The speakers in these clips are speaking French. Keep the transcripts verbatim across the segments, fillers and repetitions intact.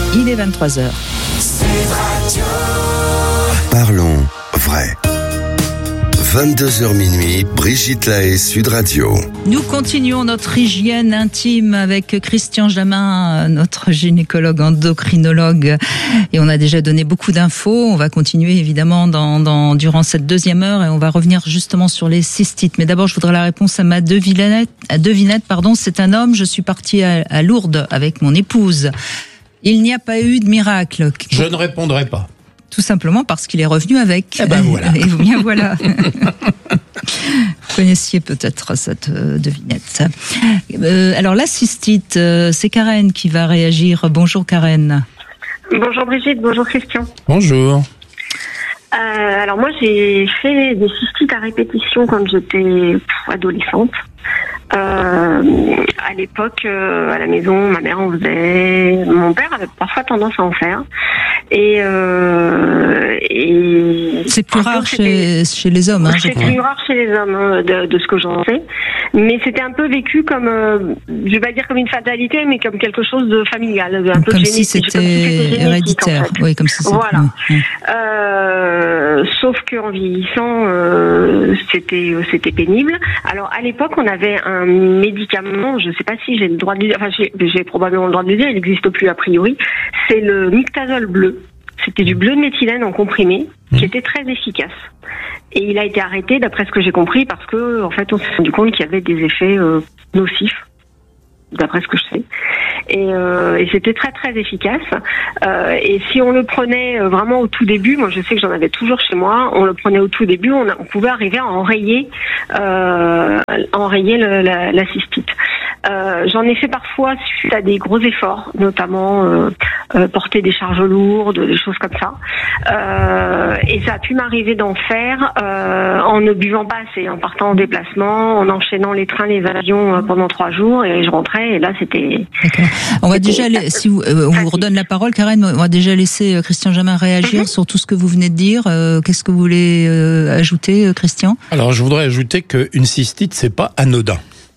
Il est vingt-trois heures. Parlons vrai. vingt-deux heures minuit, Brigitte Lahaie, Sud Radio. Nous continuons notre hygiène intime avec Christian Jamin, notre gynécologue endocrinologue. Et on a déjà donné beaucoup d'infos. On va continuer évidemment dans, dans, durant cette deuxième heure et on va revenir justement sur les cystites. Mais d'abord, je voudrais la réponse à ma devinette. À devinette, pardon. C'est un homme. Je suis partie à, à Lourdes avec mon épouse. Il n'y a pas eu de miracle. Je ne répondrai pas. Tout simplement parce qu'il est revenu avec. Eh ben voilà. Et bien voilà. Vous connaissiez peut-être cette euh, devinette. Euh, alors la cystite, euh, c'est Karen qui va réagir. Bonjour Karen. Bonjour Brigitte, bonjour Christian. Bonjour. Euh, alors moi j'ai fait des cystites à répétition quand j'étais pff, adolescente. Euh, à l'époque, euh, à la maison, ma mère en faisait, mon père avait parfois tendance à en faire. Et, euh, et c'est plus rare chez, chez les hommes. Hein, c'est plus rare chez les hommes, hein, de, de ce que j'en sais. Mais c'était un peu vécu comme, euh, je vais pas dire comme une fatalité, mais comme quelque chose de familial, un peu comme génétique, si c'était comme si c'était héréditaire. En fait. Oui, comme si c'était. Voilà. Mmh. Euh, sauf qu'en vieillissant, euh, c'était c'était pénible. Alors à l'époque, on avait un médicament, je ne sais pas si j'ai le droit de le dire, enfin j'ai, j'ai probablement le droit de le dire, il n'existe plus a priori. C'est le Mictazole bleu. C'était du bleu de méthylène en comprimé, qui était très efficace. Et il a été arrêté, d'après ce que j'ai compris, parce que en fait, on s'est rendu compte qu'il y avait des effets euh, nocifs, d'après ce que je sais. Et, euh, et c'était très très efficace. Euh, et si on le prenait vraiment au tout début, moi je sais que j'en avais toujours chez moi, on le prenait au tout début, on, a, on pouvait arriver à enrayer, euh, enrayer le, la, la cystite. Euh, j'en ai fait parfois suite à des gros efforts, notamment euh, euh, porter des charges lourdes, des choses comme ça. Euh, et ça a pu m'arriver d'en faire euh, en ne buvant pas assez, en partant en déplacement, en enchaînant les trains, les avions euh, pendant trois jours, et je rentrais, et là c'était... D'accord. On va déjà, si vous, euh, on vous redonne la parole, Karen, on va déjà laisser euh, Christian Jamin réagir mm-hmm. sur tout ce que vous venez de dire. Euh, qu'est-ce que vous voulez euh, ajouter, euh, Christian ? Alors, je voudrais ajouter qu'une cystite, c'est pas anodin.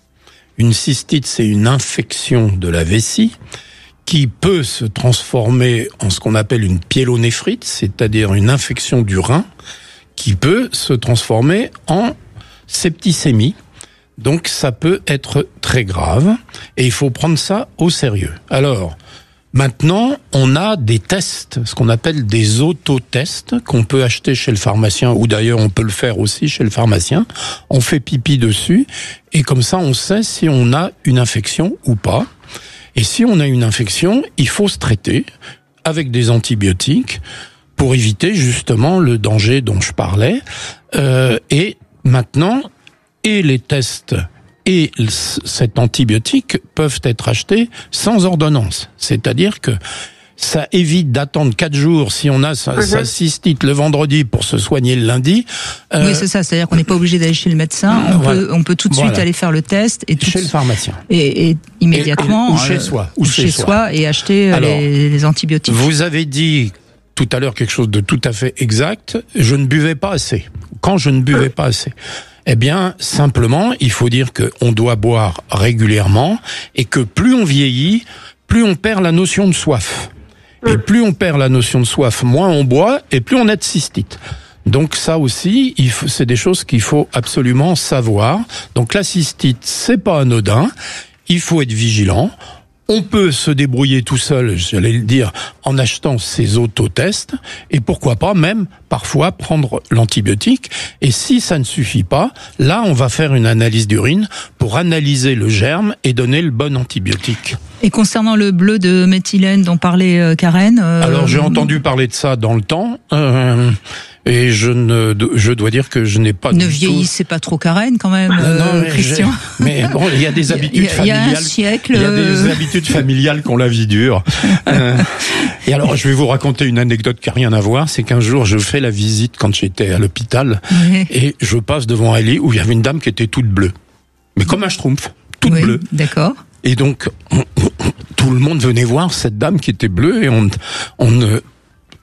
Une cystite, c'est une infection de la vessie qui peut se transformer en ce qu'on appelle une pyélonéphrite, c'est-à-dire une infection du rein, qui peut se transformer en septicémie. Donc ça peut être très grave et il faut prendre ça au sérieux. Alors, maintenant, on a des tests, ce qu'on appelle des autotests qu'on peut acheter chez le pharmacien, ou d'ailleurs on peut le faire aussi chez le pharmacien. On fait pipi dessus et comme ça on sait si on a une infection ou pas. Et si on a une infection, il faut se traiter avec des antibiotiques pour éviter justement le danger dont je parlais. Euh, et maintenant, et les tests et cet antibiotique peuvent être achetés sans ordonnance. C'est-à-dire que ça évite d'attendre quatre jours si on a sa, mm-hmm. sa cystite le vendredi pour se soigner le lundi. Euh, oui, c'est ça. C'est-à-dire qu'on n'est pas obligé d'aller chez le médecin. On, voilà. peut, on peut tout de suite voilà. aller faire le test. Et tout chez le pharmacien. Et, et immédiatement. Et, ou chez euh, soi. Ou chez, chez soi. soi. Et acheter Alors, les, les antibiotiques. Vous avez dit tout à l'heure quelque chose de tout à fait exact. Je ne buvais pas assez. Quand je ne buvais pas assez. Eh bien, simplement, il faut dire qu'on doit boire régulièrement et que plus on vieillit, plus on perd la notion de soif. Et plus on perd la notion de soif, moins on boit et plus on a de cystite. Donc ça aussi, il faut, c'est des choses qu'il faut absolument savoir. Donc la cystite, c'est pas anodin. Il faut être vigilant. On peut se débrouiller tout seul, j'allais le dire, en achetant ces autotests, et pourquoi pas même, parfois, prendre l'antibiotique. Et si ça ne suffit pas, là, on va faire une analyse d'urine pour analyser le germe et donner le bon antibiotique. Et concernant le bleu de méthylène dont parlait euh, Karen... Euh... Alors, j'ai entendu parler de ça dans le temps... Euh... Et je ne, je dois dire que je n'ai pas. Ne vieillissez tout... pas trop, Karen, quand même, euh, non, mais Christian. Mais bon, il y a des habitudes familiales. Il y a un siècle. Il y a des habitudes familiales qu'on la vie dure. euh, et alors, je vais vous raconter une anecdote qui n'a rien à voir. C'est qu'un jour, je fais la visite quand j'étais à l'hôpital, oui. et je passe devant un lit où il y avait une dame qui était toute bleue, mais comme un schtroumpf, toute oui, bleue. D'accord. Et donc, on, tout le monde venait voir cette dame qui était bleue, et on, on ne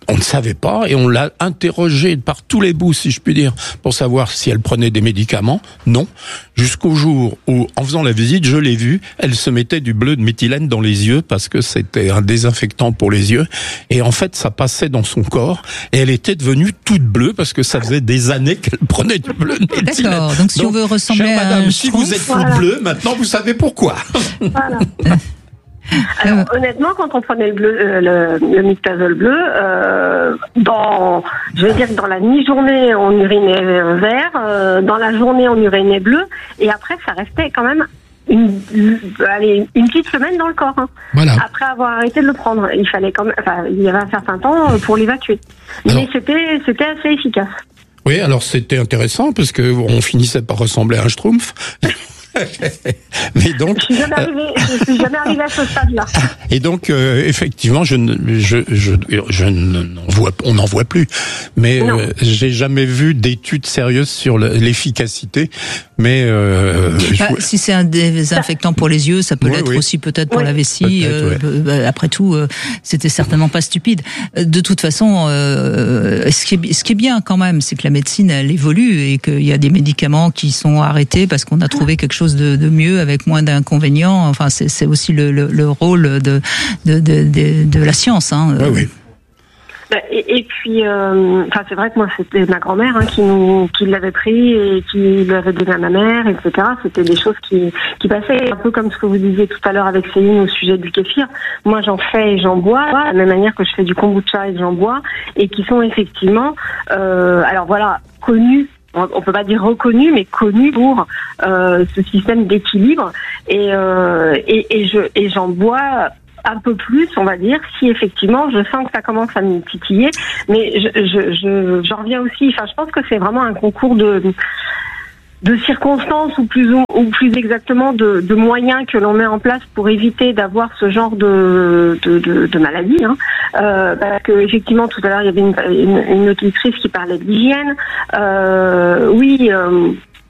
on ne savait pas et on l'a interrogée par tous les bouts, si je puis dire, pour savoir si elle prenait des médicaments. Non. Jusqu'au jour où, en faisant la visite, je l'ai vue, elle se mettait du bleu de méthylène dans les yeux parce que c'était un désinfectant pour les yeux. Et en fait, ça passait dans son corps et elle était devenue toute bleue parce que ça faisait des années qu'elle prenait du bleu de méthylène. D'accord. Donc, si donc, on veut ressembler chère à madame, un si schtroumpf, vous êtes toute voilà. bleue, maintenant vous savez pourquoi. Voilà. Alors, honnêtement, quand on prenait le bleu, euh, le, le Mixtazol bleu, euh, dans, je vais dire que dans la mi-journée, on urinait vert, euh, dans la journée, on urinait bleu, et après, ça restait quand même une, allez, une petite semaine dans le corps. Hein. Voilà. Après avoir arrêté de le prendre, il fallait quand même, enfin, il y avait un certain temps pour l'évacuer. Alors, mais c'était, c'était assez efficace. Oui, alors c'était intéressant parce que on finissait par ressembler à un schtroumpf. Mais donc, je suis jamais arrivé, je suis jamais arrivé à ce stade-là. Et donc, euh, effectivement, je ne, je, je, je n'en vois, on n'en voit plus. Mais euh, j'ai jamais vu d'études sérieuses sur le, l'efficacité. Mais euh, bah, je... si c'est un désinfectant pour les yeux, ça peut oui, l'être oui. aussi peut-être pour oui. la vessie. Euh, ouais. Après tout, euh, c'était certainement pas stupide. De toute façon, euh, ce qui est, ce qui est bien quand même, c'est que la médecine elle évolue et qu'il y a des médicaments qui sont arrêtés parce qu'on a trouvé quelque chose de, de mieux avec moins d'inconvénients. Enfin, c'est, c'est aussi le, le, le rôle de, de, de, de, de la science. Hein. Oui, oui. Et, et puis, euh, enfin, c'est vrai que moi, c'était ma grand-mère hein, qui nous, qui l'avait pris et qui l'avait donné à ma mère, et cetera. C'était des choses qui, qui passaient un peu comme ce que vous disiez tout à l'heure avec Céline au sujet du kéfir. Moi, j'en fais et j'en bois, de la même manière que je fais du kombucha et j'en bois, et qui sont effectivement, euh, alors voilà, connus. On peut pas dire reconnu, mais connu pour euh, ce système d'équilibre. Et, euh, et, et, je, et j'en bois un peu plus, on va dire, si effectivement je sens que ça commence à me titiller. Mais je, je, je, j'en reviens aussi. Enfin, je pense que c'est vraiment un concours de de circonstances ou plus ou, ou plus exactement de, de moyens que l'on met en place pour éviter d'avoir ce genre de de, de, de maladie. Hein. Euh, parce que effectivement tout à l'heure il y avait une, une, une auditrice qui parlait de l'hygiène. Euh, oui. Euh,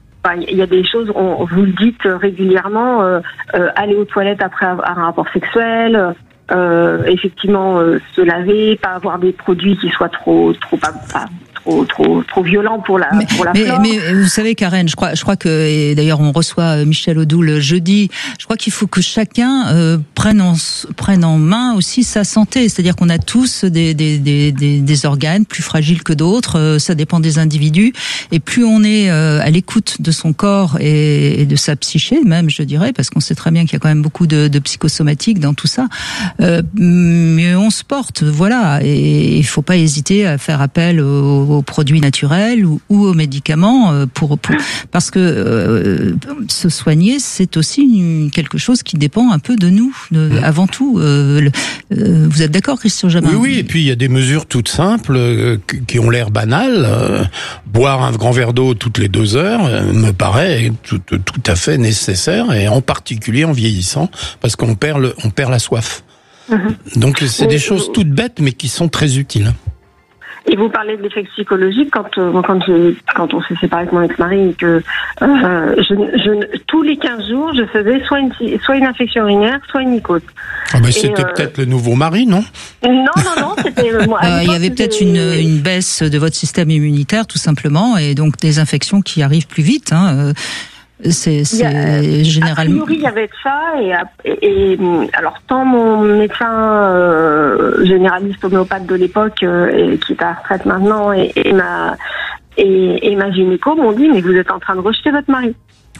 il y a des choses, on, vous le dites régulièrement, euh, euh, aller aux toilettes après un rapport sexuel, euh, effectivement euh, se laver, pas avoir des produits qui soient trop trop pas, pas trop trop trop violents pour la mais, pour la mais, flore. Mais vous savez Karen, je crois je crois que et d'ailleurs on reçoit Michel Odoul jeudi. Je crois qu'il faut que chacun euh, prenne en prenne en main aussi sa santé, c'est-à-dire qu'on a tous des des des des, des organes plus fragiles que d'autres, euh, ça dépend des individus et plus on est euh, à l'écoute de son corps et, et de sa psyché même, je dirais, parce qu'on sait très bien qu'il y a quand même beaucoup de, de psychosomatique dans tout ça. Euh, mieux on se porte, voilà, et il faut pas hésiter à faire appel aux, aux produits naturels ou, ou aux médicaments pour, pour parce que euh, se soigner c'est aussi une, quelque chose qui dépend un peu de nous, de, avant tout. Euh, euh, vous êtes d'accord, Christian Jamin? Oui, oui, et puis il y a des mesures toutes simples euh, qui ont l'air banales. Euh, boire un grand verre d'eau toutes les deux heures euh, me paraît tout, tout à fait nécessaire, et en particulier en vieillissant, parce qu'on perd le, on perd la soif. Mmh. Donc c'est des choses toutes bêtes mais qui sont très utiles. Et vous parlez de l'effet psychologique quand euh, quand je, quand on s'est séparé avec mon ex-mari et que euh, je, je tous les quinze jours je faisais soit une soit une infection urinaire soit une mycose. Ah ben c'était euh, peut-être le nouveau mari, non? Non non non, c'était moi. Euh, il y avait peut-être une une baisse de votre système immunitaire tout simplement, et donc des infections qui arrivent plus vite. Hein. C'est, c'est a, généralement. A priori, il y avait de ça, et, et, et alors tant mon médecin euh, généraliste homéopathe de l'époque, euh, et, qui est à la retraite maintenant, et, et ma et, et ma gynéco m'ont dit mais vous êtes en train de rejeter votre mari.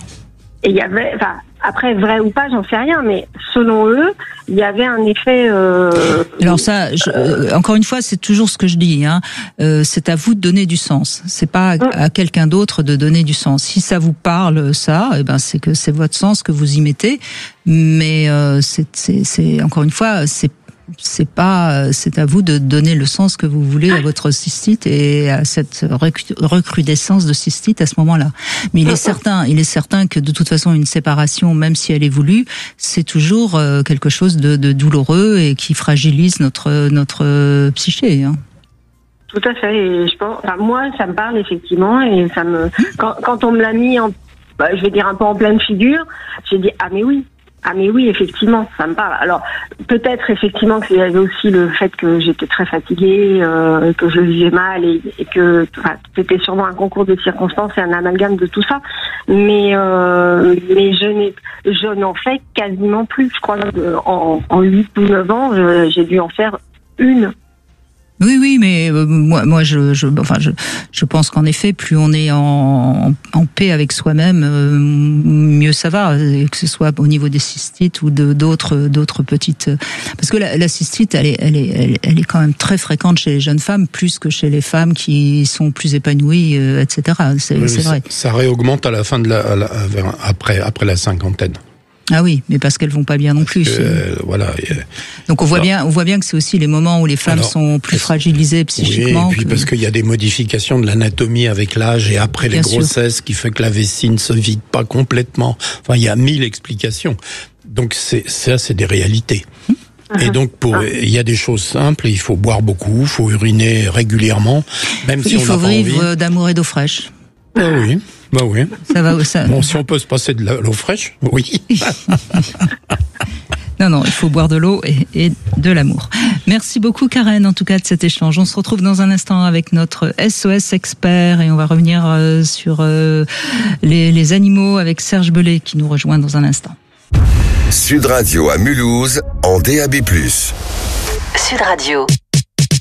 Et il y avait, enfin, après vrai ou pas, j'en sais rien, mais selon eux, il y avait un effet. Euh, Alors ça, je, euh, encore une fois, c'est toujours ce que je dis. Hein, euh, c'est à vous de donner du sens. C'est pas à, à quelqu'un d'autre de donner du sens. Si ça vous parle, ça, eh ben c'est que c'est votre sens que vous y mettez. Mais euh, c'est, c'est, c'est encore une fois, c'est c'est pas, c'est à vous de donner le sens que vous voulez à votre cystite et à cette recrudescence de cystite à ce moment-là. Mais il est certain, il est certain que de toute façon une séparation, même si elle est voulue, c'est toujours quelque chose de, de douloureux et qui fragilise notre notre psyché. Hein. Tout à fait. Et je pense, enfin, moi, ça me parle effectivement, et ça me, quand, quand on me l'a mis en, bah, je vais dire un peu en pleine figure, j'ai dit ah mais oui. Ah mais oui, effectivement, ça me parle. Alors peut-être effectivement qu'il y avait aussi le fait que j'étais très fatiguée, euh, que je vivais mal et, et que enfin, c'était sûrement un concours de circonstances et un amalgame de tout ça. Mais euh, mais je n'ai je n'en fais quasiment plus. Je crois que en, en huit ou neuf ans, je, j'ai dû en faire une. Oui, oui, mais euh, moi, moi, je, je, enfin, je, je pense qu'en effet, plus on est en, en paix avec soi-même, euh, mieux ça va, que ce soit au niveau des cystites ou de d'autres, d'autres petites. Parce que la, la cystite, elle est, elle est, elle, elle est quand même très fréquente chez les jeunes femmes, plus que chez les femmes qui sont plus épanouies, euh, et cetera. C'est, oui, c'est ça, vrai. Ça réaugmente à la fin de la, à la après, après la cinquantaine. Ah oui, mais parce qu'elles vont pas bien non plus. Que, euh, voilà. Donc on voit alors, bien, on voit bien que c'est aussi les moments où les femmes alors, sont plus fragilisées psychiquement. Oui, et puis que... parce qu'il y a des modifications de l'anatomie avec l'âge et après bien les grossesses sûr. Qui fait que la vessie ne se vide pas complètement. Enfin, il y a mille explications. Donc c'est ça, c'est des réalités. Hum. Et donc, pour, il y a des choses simples. Il faut boire beaucoup, il faut uriner régulièrement, même si on n'a pas envie. Il faut vivre d'amour et d'eau fraîche. Ah oui. Bah oui. Ça va, ça... Bon, si on peut se passer de l'eau fraîche, oui. Non, non, il faut boire de l'eau et, et de l'amour. Merci beaucoup, Karen, en tout cas, de cet échange. On se retrouve dans un instant avec notre S O S expert et on va revenir euh, sur euh, les, les animaux avec Serge Bellet qui nous rejoint dans un instant. Sud Radio à Mulhouse en D A B plus. Sud Radio.